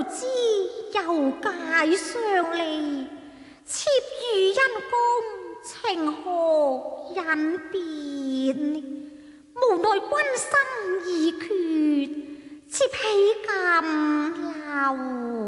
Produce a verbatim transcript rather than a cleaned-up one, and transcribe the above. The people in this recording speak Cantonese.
無知又解相離，妾與恩公情何忍辯？無奈君心已決，妾豈敢留？